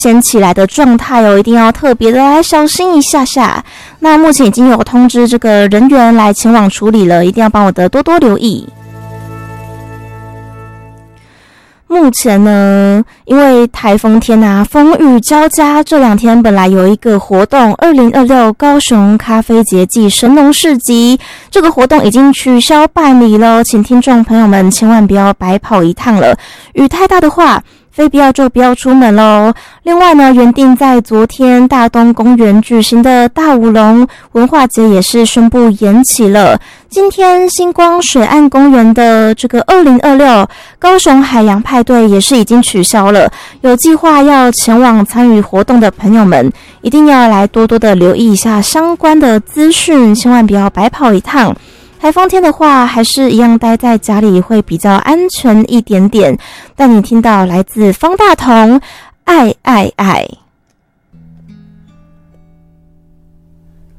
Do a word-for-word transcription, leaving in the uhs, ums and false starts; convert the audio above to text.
掀起来的状态哦，一定要特别的来小心一下下。那目前已经有通知这个人员来前往处理了，一定要帮我的多多留意。目前呢，因为台风天啊，风雨交加，这两天本来有一个活动二零二六高雄咖啡节暨神农市集，这个活动已经取消办理了，请听众朋友们千万不要白跑一趟了，雨太大的话非必要就不要出门喽。另外呢，原定在昨天大东公园举行的大舞龙文化节也是宣布延期了。今天星光水岸公园的这个二零二六高雄海洋派对也是已经取消了。有计划要前往参与活动的朋友们，一定要来多多的留意一下相关的资讯，千万不要白跑一趟。台风天的话，还是一样待在家里会比较安全一点点。但你听到来自方大同，爱爱爱。